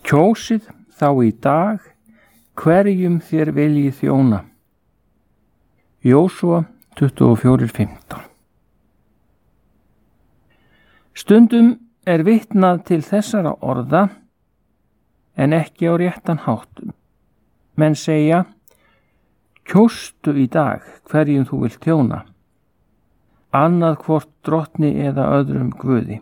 Kjósið þá í dag hverjum þér viljið þjóna. Jósúa 24:15. Stundum er vitnað til þessara orða en ekki á réttan hátt. Menn segja, kjóstu í dag hverjum þú vilt þjóna, annað hvort drottni eða öðrum guði.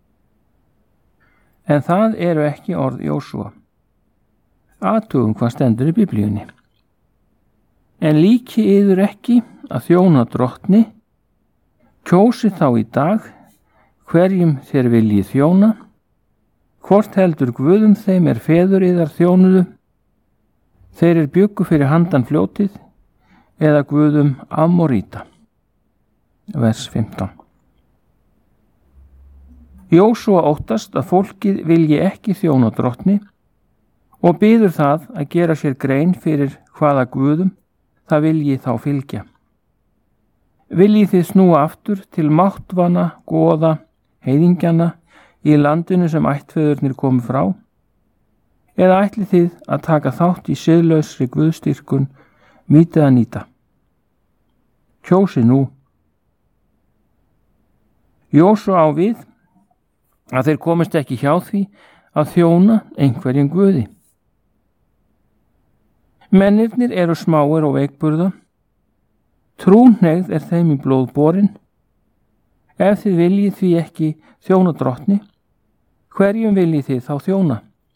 En það eru ekki orð Jósúa. Athugum hvað stendur í Biblíunni. En líki yður ekki að þjóna drottni, kjósið þá í dag hverjum þér viljið þjóna, hvort heldur guðum þeim er feður yðar þjónuðu, þeir bjuggu fyrir handan fljótið, eða guðum Amoríta. Vers 15. Jósúa óttast að fólkið vilji ekki þjóna drottni og biður það að gera sér grein fyrir hvaða guðum það vilji þá fylgja. Viljið þið snúa aftur til máttvana, goða, heiðingjana í landinu sem ættfeðurnir komu frá? Eða ætlið þið að taka þátt í siðlausri guðstyrkun Mídianita? Kjósið nú. Jósúa á við að þeir komist ekki hjá því að þjóna einhverjum guði. Mennirnir eru smáir og veikburða. Trúhneigð er þeim í blóð borin. Ef þið viljið því ekki þjóna drottni, hverjum viljið þið þá þjóna?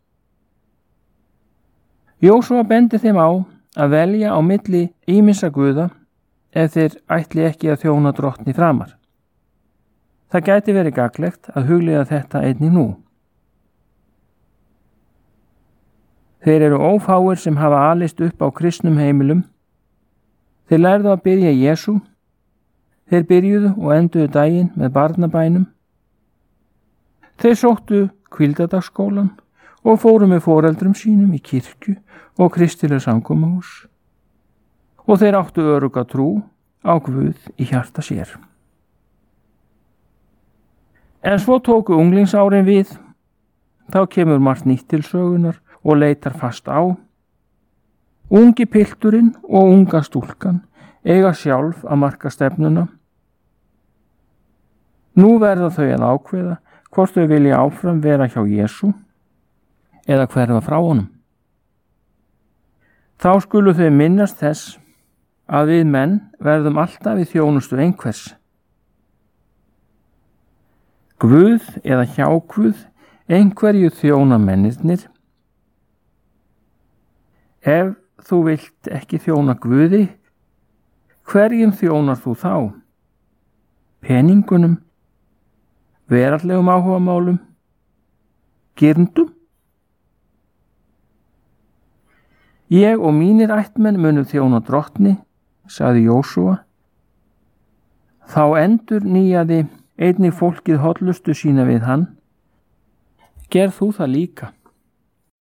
Jósúa bendi þeim á að velja á milli ýmissa guða ef þeir ætli ekki að þjóna drottni framar. Það gæti verið gagnlegt að hugleiða þetta einnig nú. Þeir eru ófáir sem hafa alist upp á kristnum heimilum. Þeir lærðu að biðja Jesú. Þeir byrjuðu og enduðu daginn með barnabænum. Þeir sóttu hvíldadagsskólan og fóru með foreldrum sínum í kirkju og kristileg samkomuhús. Og þeir áttu örugga trú á Guð í hjarta sér. En svo tóku unglingsárin við. Þá kemur margt nýtt til sögunar og leitar fast á. Ungi pilturinn og unga stúlkan eiga sjálf að marka stefnuna. Nú verða þau að ákveða hvort þau vilja áfram vera hjá Jesú eða hverfa frá honum. Þá skulu þau minnast þess að við menn verðum alltaf í þjónustu einhvers. Guð eða hjá Guð, einhverju þjóna mennirnir. Ef þú vilt ekki þjóna Guði, hverjum þjónar þú þá? Peningunum, veraldlegum áhugamálum, girndum? Ég og mínir ættmenn munum þjóna drottni, sagði Jósúa. Þá endur nýjaði einnig fólkið hollustu sína við hann. Gerð þú það líka.